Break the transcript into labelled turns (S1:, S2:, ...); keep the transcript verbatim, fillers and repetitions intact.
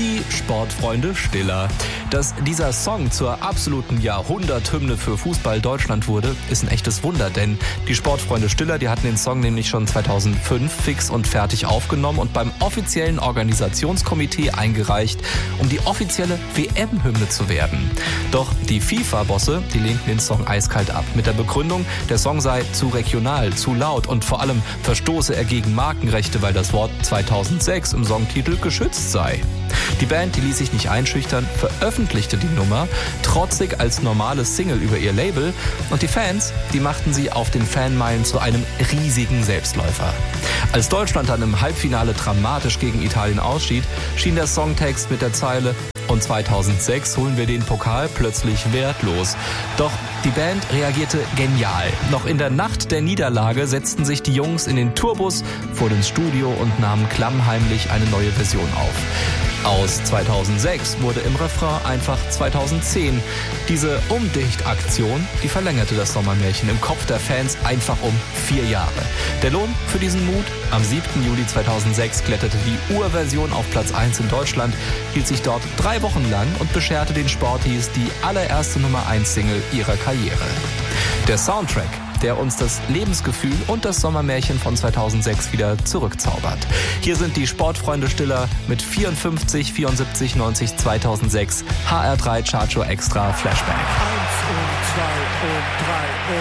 S1: die Sportfreunde Stiller. Dass dieser Song zur absoluten Jahrhunderthymne für Fußball Deutschland wurde, ist ein echtes Wunder, denn die Sportfreunde Stiller, die hatten den Song nämlich schon zweitausendfünf fix und fertig aufgenommen und beim offiziellen Organisationskomitee eingereicht, um die offizielle W M-Hymne zu werden. Doch die FIFA-Bosse, die lehnten den Song eiskalt ab, mit der Begründung, der Song sei zu regional, zu laut und vor allem verstoße er gegen Markenrechte, weil das Wort zweitausendsechs im Songtitel geschützt sei. Die Band, die ließ sich nicht einschüchtern, veröffentlichte die Nummer trotzig als normales Single über ihr Label und die Fans, die machten sie auf den Fanmeilen zu einem riesigen Selbstläufer. Als Deutschland dann im Halbfinale dramatisch gegen Italien ausschied, schien der Songtext mit der Zeile „Und zweitausendsechs holen wir den Pokal" plötzlich wertlos. Doch die Band reagierte genial. Noch in der Nacht der Niederlage setzten sich die Jungs in den Tourbus, fuhren ins Studio und nahmen klammheimlich eine neue Version auf. Aus zweitausendsechs wurde im Refrain einfach zweitausendzehn. Diese Umdichtaktion, die verlängerte das Sommermärchen im Kopf der Fans einfach um vier Jahre. Der Lohn für diesen Mut? Am siebten Juli zweitausendsechs kletterte die Urversion auf Platz eins in Deutschland, hielt sich dort drei Wochen lang und bescherte den Sporties die allererste Nummer eins Single ihrer Karriere. Der Soundtrack, der uns das Lebensgefühl und das Sommermärchen von zweitausendsechs wieder zurückzaubert. Hier sind die Sportfreunde Stiller mit vierundfünfzig, vierundsiebzig, neunzig, zweitausendsechs H R drei Chartshow Extra Flashback.
S2: Eins und zwei und drei und